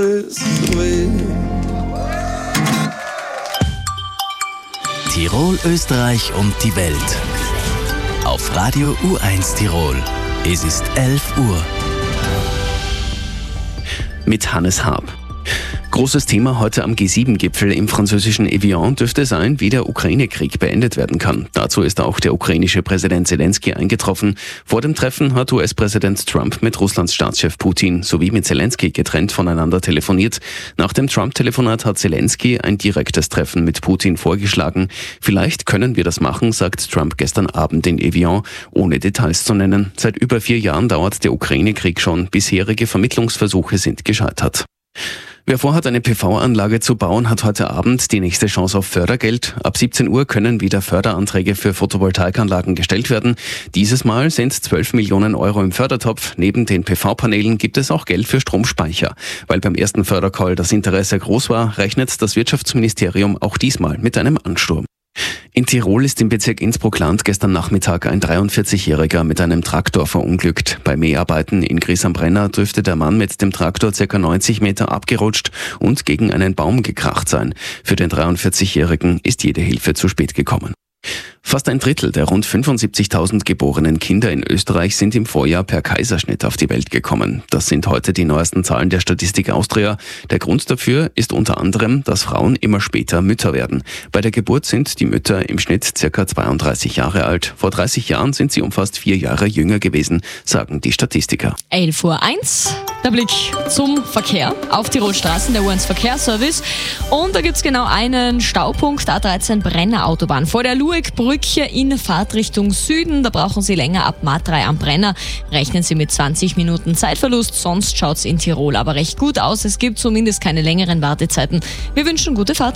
Tirol, Österreich und die Welt. Auf Radio U1 Tirol. Es ist 11 Uhr. Mit Hannes Haab. Großes Thema heute am G7-Gipfel im französischen Evian dürfte sein, wie der Ukraine-Krieg beendet werden kann. Dazu ist auch der ukrainische Präsident Zelensky eingetroffen. Vor dem Treffen hat US-Präsident Trump mit Russlands Staatschef Putin sowie mit Zelensky getrennt voneinander telefoniert. Nach dem Trump-Telefonat hat Zelensky ein direktes Treffen mit Putin vorgeschlagen. Vielleicht können wir das machen, sagt Trump gestern Abend in Evian, ohne Details zu nennen. Seit über 4 Jahren dauert der Ukraine-Krieg schon. Bisherige Vermittlungsversuche sind gescheitert. Wer vorhat, eine PV-Anlage zu bauen, hat heute Abend die nächste Chance auf Fördergeld. Ab 17 Uhr können wieder Förderanträge für Photovoltaikanlagen gestellt werden. Dieses Mal sind 12 Millionen Euro im Fördertopf. Neben den PV-Paneelen gibt es auch Geld für Stromspeicher. Weil beim ersten Fördercall das Interesse groß war, rechnet das Wirtschaftsministerium auch diesmal mit einem Ansturm. In Tirol ist im Bezirk Innsbruck-Land gestern Nachmittag ein 43-Jähriger mit einem Traktor verunglückt. Bei Mäharbeiten in Gries am Brenner dürfte der Mann mit dem Traktor ca. 90 Meter abgerutscht und gegen einen Baum gekracht sein. Für den 43-Jährigen ist jede Hilfe zu spät gekommen. Fast ein Drittel der rund 75.000 geborenen Kinder in Österreich sind im Vorjahr per Kaiserschnitt auf die Welt gekommen. Das sind heute die neuesten Zahlen der Statistik Austria. Der Grund dafür ist unter anderem, dass Frauen immer später Mütter werden. Bei der Geburt sind die Mütter im Schnitt ca. 32 Jahre alt. Vor 30 Jahren sind sie um fast 4 Jahre jünger gewesen, sagen die Statistiker. 11.01 Uhr, der Blick zum Verkehr auf Tirolstraßen, der U1 Verkehrsservice. Und da gibt es genau einen Staupunkt, A13 Brenner Autobahn. Vor der Luegbrücke in Fahrtrichtung Süden, da brauchen Sie länger ab Mat 3 am Brenner. Rechnen Sie mit 20 Minuten Zeitverlust, sonst schaut es in Tirol aber recht gut aus. Es gibt zumindest keine längeren Wartezeiten. Wir wünschen gute Fahrt.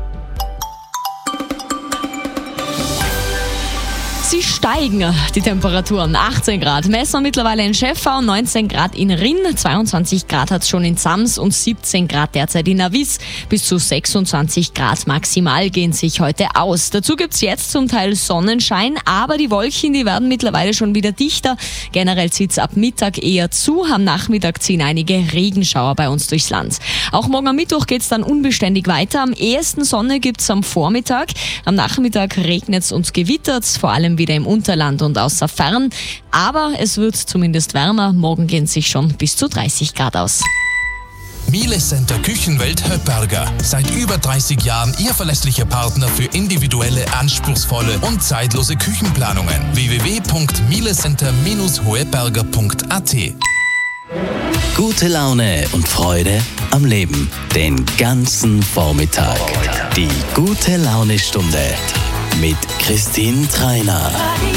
Sie steigen, die Temperaturen. 18 Grad messen wir mittlerweile in Schäffau, 19 Grad in Rinn, 22 Grad hat es schon in Sams und 17 Grad derzeit in Avis. Bis zu 26 Grad maximal gehen sich heute aus. Dazu gibt es jetzt zum Teil Sonnenschein, aber die Wolken, die werden mittlerweile schon wieder dichter. Generell zieht es ab Mittag eher zu. Am Nachmittag ziehen einige Regenschauer bei uns durchs Land. Auch morgen am Mittwoch geht es dann unbeständig weiter. Am ehesten Sonne gibt es am Vormittag. Am Nachmittag regnet es und gewittert, vor allem wieder im Unterland und außer Fern. Aber es wird zumindest wärmer. Morgen gehen sich schon bis zu 30 Grad aus. Miele Center Küchenwelt Höppberger. Seit über 30 Jahren Ihr verlässlicher Partner für individuelle, anspruchsvolle und zeitlose Küchenplanungen. www.mielecenter-hoeberger.at. Gute Laune und Freude am Leben. Den ganzen Vormittag. Die Gute-Laune-Stunde mit Christine Treiner.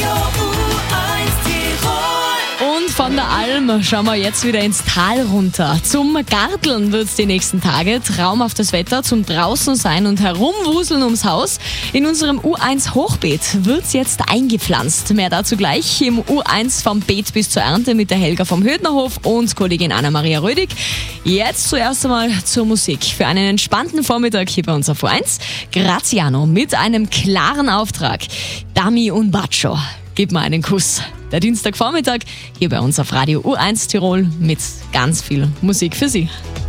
Und von der Alm schauen wir jetzt wieder ins Tal runter. Zum Garteln wird es die nächsten Tage. Traumhaftes Wetter zum draußen sein und herumwuseln ums Haus. In unserem U1 Hochbeet wird es jetzt eingepflanzt. Mehr dazu gleich im U1 vom Beet bis zur Ernte mit der Helga vom Hödnerhof und Kollegin Anna-Maria Rödig. Jetzt zuerst einmal zur Musik. Für einen entspannten Vormittag hier bei uns auf U1. Graziano mit einem klaren Auftrag. Dami und Baccio. Gib mir einen Kuss. Der Dienstagvormittag hier bei uns auf Radio U1 Tirol mit ganz viel Musik für Sie.